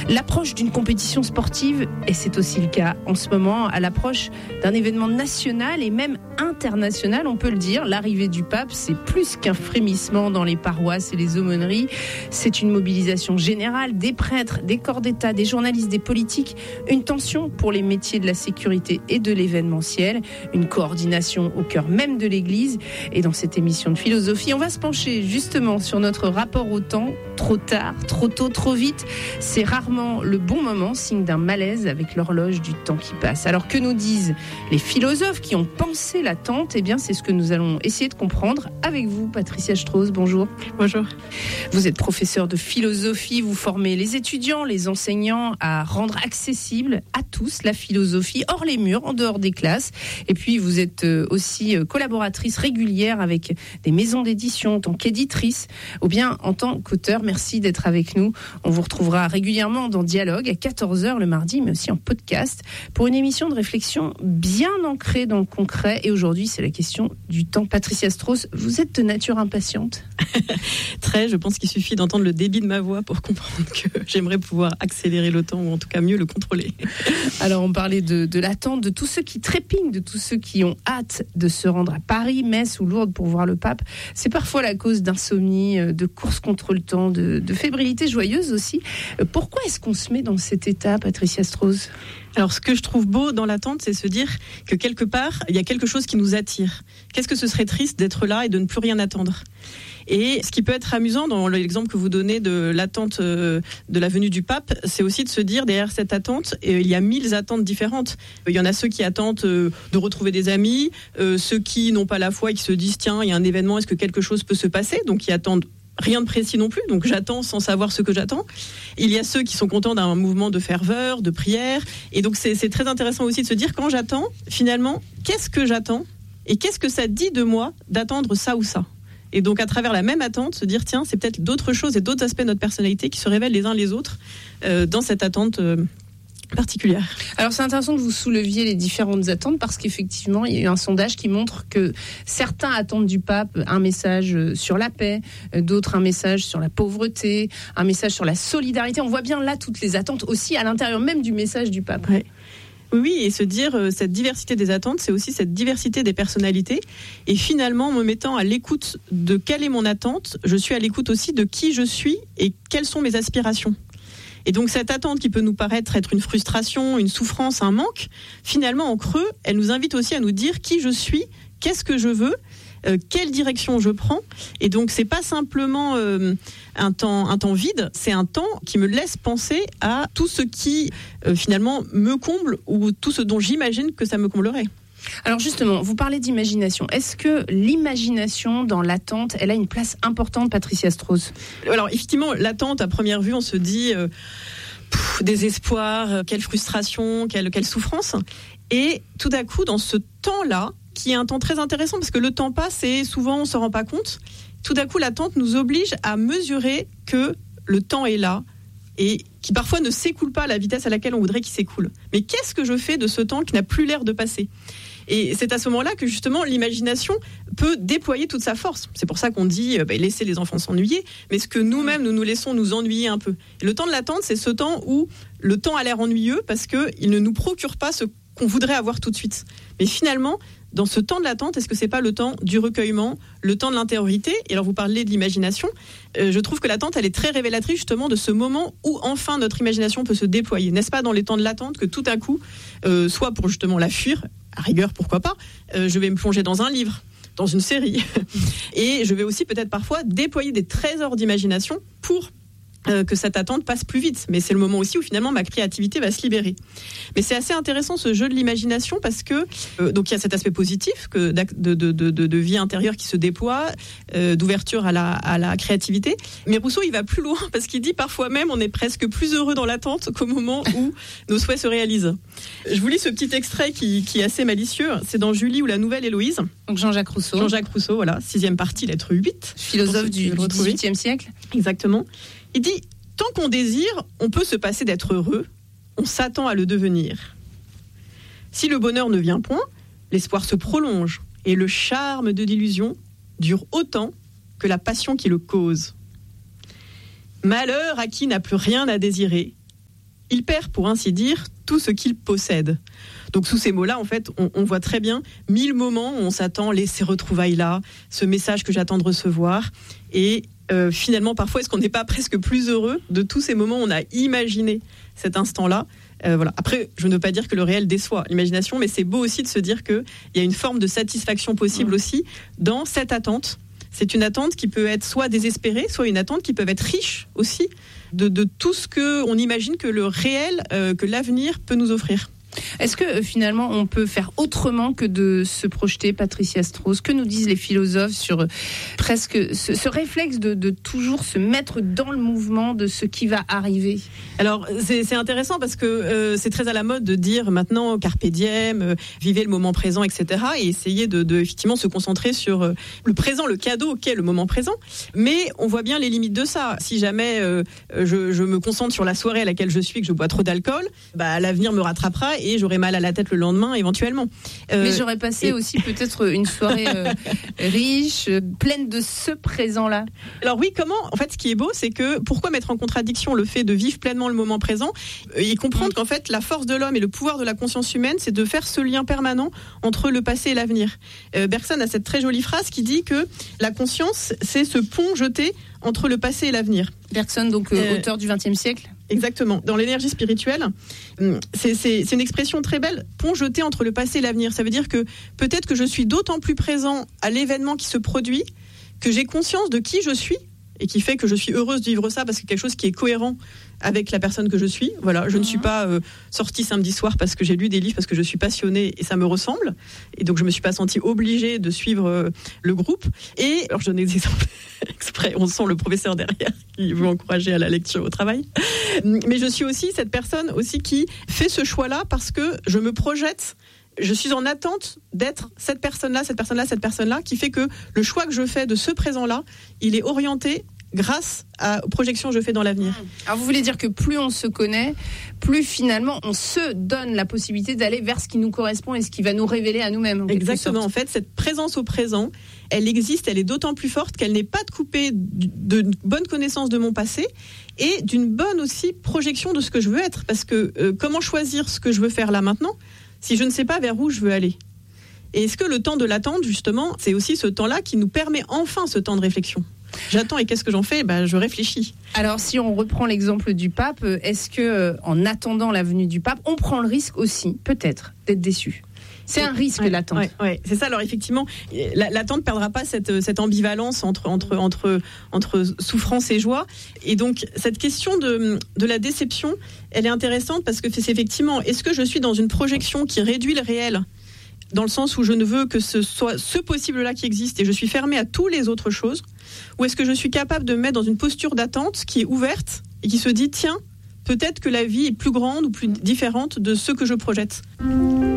L'approche d'une compétition sportive, et c'est aussi le cas en ce moment, à l'approche d'un événement national et même international, on peut le dire, l'arrivée du pape, c'est plus qu'un frémissement dans les paroisses et les aumôneries, c'est une mobilisation générale des prêtres, des corps d'État, des journalistes, des politiques, une tension pour les métiers de la sécurité et de l'événementiel, une coordination au cœur même de l'Église. Et dans cette émission de philosophie, on va se pencher justement sur notre rapport au temps, trop tard, trop tôt, trop vite. C'est rarement le bon moment, signe d'un malaise avec l'horloge du temps qui passe. Alors que nous disent les philosophes qui ont pensé l'attente? Eh bien, c'est ce que nous allons essayer de comprendre avec vous, Patricia Strauss. Bonjour. Bonjour. Vous êtes professeur de philosophie, vous formez les étudiants, les enseignants à rendre accessible à tous la philosophie hors les murs, en dehors des classes. Et puis, vous êtes aussi collaboratrice régulière avec des maisons d'édition en tant qu'éditrice ou bien en tant qu'auteur. Merci d'être avec nous. On vous retrouvera régulièrement dans Dialogue à 14h le mardi, mais aussi en podcast pour une émission de réflexion bien ancrée dans le concret. Et aujourd'hui, c'est la question du temps. Patricia Strauss, vous êtes de nature impatiente? Très, je pense qu'il suffit d'entendre le débit de ma voix pour comprendre que j'aimerais pouvoir accélérer le temps ou en tout cas mieux le contrôler. Alors, on parlait de l'attente, de tous ceux qui trépignent, de tous ceux qui ont hâte de se rendre à Paris, Metz ou Lourdes pour voir le pape. C'est parfois la cause d'insomnie, de course contre le temps, de fébrilité joyeuse aussi. Pourquoi est-ce qu'on se met dans cet état, Patricia Strauss ? Alors, ce que je trouve beau dans l'attente, c'est se dire que quelque part, il y a quelque chose qui nous attire. Qu'est-ce que ce serait triste d'être là et de ne plus rien attendre ? Et ce qui peut être amusant dans l'exemple que vous donnez de l'attente de la venue du pape, c'est aussi de se dire derrière cette attente, il y a 1000 attentes différentes. Il y en a ceux qui attendent de retrouver des amis, ceux qui n'ont pas la foi et qui se disent tiens, il y a un événement, est-ce que quelque chose peut se passer ? Donc ils attendent rien de précis non plus, donc j'attends sans savoir ce que j'attends. Il y a ceux qui sont contents d'un mouvement de ferveur, de prière, et donc c'est très intéressant aussi de se dire quand j'attends, finalement, qu'est-ce que j'attends et qu'est-ce que ça dit de moi d'attendre ça ou ça ? Et donc à travers la même attente, se dire tiens, c'est peut-être d'autres choses et d'autres aspects de notre personnalité qui se révèlent les uns les autres dans cette attente particulière. Alors c'est intéressant que vous souleviez les différentes attentes parce qu'effectivement il y a eu un sondage qui montre que certains attendent du pape un message sur la paix, d'autres un message sur la pauvreté, un message sur la solidarité. On voit bien là toutes les attentes aussi à l'intérieur même du message du pape. Ouais. Oui, et se dire cette diversité des attentes, c'est aussi cette diversité des personnalités. Et finalement, en me mettant à l'écoute de quelle est mon attente, je suis à l'écoute aussi de qui je suis et quelles sont mes aspirations. Et donc cette attente qui peut nous paraître être une frustration, une souffrance, un manque, finalement en creux, elle nous invite aussi à nous dire qui je suis, qu'est-ce que je veux, quelle direction je prends. Et donc c'est pas simplement un temps vide, c'est un temps qui me laisse penser à tout ce qui finalement me comble ou tout ce dont j'imagine que ça me comblerait. Alors justement, vous parlez d'imagination. Est-ce que l'imagination dans l'attente, elle a une place importante, Patricia Strauss ? Alors effectivement, l'attente, à première vue, on se dit désespoir, quelle frustration, quelle souffrance. Et tout d'un coup, dans ce temps-là, qui est un temps très intéressant, parce que le temps passe et souvent on ne se rend pas compte, tout d'un coup, l'attente nous oblige à mesurer que le temps est là et qui parfois ne s'écoule pas à la vitesse à laquelle on voudrait qu'il s'écoule. Mais qu'est-ce que je fais de ce temps qui n'a plus l'air de passer ? Et c'est à ce moment-là que justement l'imagination peut déployer toute sa force. C'est pour ça qu'on dit laissez les enfants s'ennuyer, mais ce que nous-mêmes nous laissons nous ennuyer un peu. Et le temps de l'attente, c'est ce temps où le temps a l'air ennuyeux parce qu'il ne nous procure pas ce qu'on voudrait avoir tout de suite. Mais finalement, dans ce temps de l'attente, est-ce que c'est pas le temps du recueillement, le temps de l'intériorité ? Et alors vous parlez de l'imagination, je trouve que l'attente, elle est très révélatrice justement de ce moment où enfin notre imagination peut se déployer. N'est-ce pas dans les temps de l'attente que tout à coup, soit pour justement la fuir, à rigueur pourquoi pas, je vais me plonger dans un livre, dans une série, et je vais aussi peut-être parfois déployer des trésors d'imagination pour que cette attente passe plus vite. Mais c'est le moment aussi où finalement ma créativité va se libérer. Mais c'est assez intéressant ce jeu de l'imagination parce que donc il y a cet aspect positif de vie intérieure qui se déploie, d'ouverture à la créativité. Mais Rousseau il va plus loin parce qu'il dit parfois même on est presque plus heureux dans l'attente qu'au moment où nos souhaits se réalisent. Je vous lis ce petit extrait qui est assez malicieux. C'est dans Julie ou la Nouvelle Héloïse. Donc Jean-Jacques Rousseau. Jean-Jacques Rousseau, voilà, 6e partie, lettre 8. Philosophe du XVIIIe siècle. Exactement. Il dit « Tant qu'on désire, on peut se passer d'être heureux, on s'attend à le devenir. Si le bonheur ne vient point, l'espoir se prolonge, et le charme de l'illusion dure autant que la passion qui le cause. Malheur à qui n'a plus rien à désirer, il perd, pour ainsi dire, tout ce qu'il possède. Donc sous ces mots-là, en fait, on voit très bien 1000 moments où on s'attend, ces retrouvailles-là, ce message que j'attends de recevoir. Et finalement, parfois, est-ce qu'on n'est pas presque plus heureux de tous ces moments où on a imaginé cet instant-là? Voilà. Après, je ne veux pas dire que le réel déçoit l'imagination, mais c'est beau aussi de se dire qu'il y a une forme de satisfaction possible aussi dans cette attente. C'est une attente qui peut être soit désespérée, soit une attente qui peut être riche aussi de tout ce qu'on imagine que le réel, que l'avenir peut nous offrir. Est-ce que finalement on peut faire autrement que de se projeter, Patricia Strauss? Que nous disent les philosophes sur presque ce réflexe de toujours se mettre dans le mouvement de ce qui va arriver? Alors c'est intéressant parce que c'est très à la mode de dire maintenant carpe diem, vivez le moment présent, etc. et essayer de effectivement se concentrer sur le présent, le cadeau qu'est le moment présent. Mais on voit bien les limites de ça. Si jamais je me concentre sur la soirée à laquelle je suis, que je bois trop d'alcool, l'avenir me rattrapera et j'aurai mal à la tête le lendemain éventuellement. Mais j'aurais passé aussi peut-être une soirée riche, pleine de ce présent-là. Alors oui, comment? En fait, ce qui est beau, c'est que pourquoi mettre en contradiction le fait de vivre pleinement le moment présent et comprendre qu'en fait, la force de l'homme et le pouvoir de la conscience humaine, c'est de faire ce lien permanent entre le passé et l'avenir. Bergson a cette très jolie phrase qui dit que la conscience, c'est ce pont jeté entre le passé et l'avenir. Bergson, donc auteur du XXe siècle. Exactement. Dans l'énergie spirituelle, c'est une expression très belle, pont jeté entre le passé et l'avenir. Ça veut dire que peut-être que je suis d'autant plus présent à l'événement qui se produit, que j'ai conscience de qui je suis et qui fait que je suis heureuse de vivre ça parce que c'est quelque chose qui est cohérent avec la personne que je suis. Voilà, je ne suis pas sortie samedi soir parce que j'ai lu des livres, parce que je suis passionnée et ça me ressemble. Et donc je me suis pas sentie obligée de suivre le groupe. Et alors je donne des exemples exprès, on sent le professeur derrière qui veut encourager à la lecture au travail. Mais je suis aussi cette personne aussi qui fait ce choix-là parce que je me projette. Je suis en attente d'être cette personne-là, qui fait que le choix que je fais de ce présent-là, il est orienté grâce aux projections que je fais dans l'avenir. Alors vous voulez dire que plus on se connaît, plus finalement on se donne la possibilité d'aller vers ce qui nous correspond et ce qui va nous révéler à nous-mêmes. Exactement, en fait, cette présence au présent, elle existe, elle est d'autant plus forte qu'elle n'est pas coupée d'une bonne connaissance de mon passé et d'une bonne aussi projection de ce que je veux être. Parce que comment choisir ce que je veux faire là maintenant si je ne sais pas vers où je veux aller? Et est-ce que le temps de l'attente, justement, c'est aussi ce temps-là qui nous permet enfin ce temps de réflexion? J'attends et qu'est-ce que j'en fais? Je réfléchis. Alors si on reprend l'exemple du pape, est-ce que en attendant la venue du pape, on prend le risque aussi, peut-être, d'être déçu? C'est un risque, l'attente. Ouais, c'est ça. Alors effectivement, l'attente ne perdra pas cette ambivalence entre souffrance et joie. Et donc cette question de la déception, elle est intéressante parce que c'est effectivement, est-ce que je suis dans une projection qui réduit le réel, dans le sens où je ne veux que ce soit ce possible-là qui existe et je suis fermée à toutes les autres choses, ou est-ce que je suis capable de me mettre dans une posture d'attente qui est ouverte et qui se dit, tiens, peut-être que la vie est plus grande ou plus différente de ce que je projette.